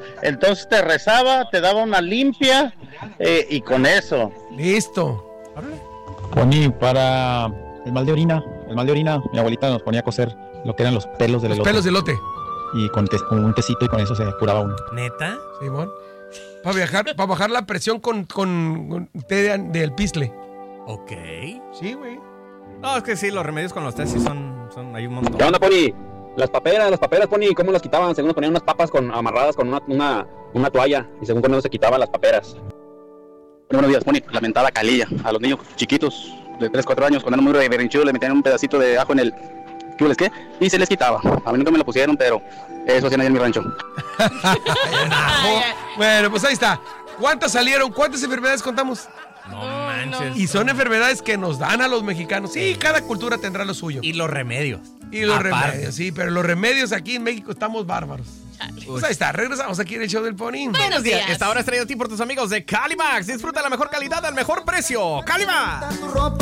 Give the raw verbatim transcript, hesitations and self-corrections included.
Entonces te rezaba, te daba una limpia eh, y con eso. Listo. Pony, para el mal de orina, el mal de orina, mi abuelita nos ponía a cocer lo que eran los pelos del Los elote. pelos de elote. Y con, te- con un tecito y con eso se curaba uno. ¿Neta? Simón. Para viajar, para bajar la presión con, con, con té de, del pisle. Ok. Sí, güey. No, es que sí, los remedios con los test sí son, son hay un montón. ¿Qué onda, Pony? Las paperas, las paperas, Pony, ¿cómo las quitaban? Según nos ponían unas papas con, amarradas con una, una, una toalla y según con eso se quitaban las paperas. Buenos días, Pony. Lamentada calilla. A los niños chiquitos de tres, cuatro años, cuando eran muy berrinchudos, le metían un pedacito de ajo en el... ¿Qué les qué? Y se les quitaba. A mí nunca me lo pusieron, pero eso hacían ahí en mi rancho. Bueno, pues ahí está. ¿Cuántas salieron? ¿Cuántas enfermedades contamos? No manches. Y son enfermedades que nos dan a los mexicanos. Sí, cada cultura tendrá lo suyo. Y los remedios. Y los Aparte. remedios, sí, pero los remedios aquí en México estamos bárbaros. Pues ahí está, regresamos aquí en el show del Pony. Buenos días. Esta hora es traído a ti por tus amigos de Calimax. Disfruta la mejor calidad al mejor precio. ¡Calimax!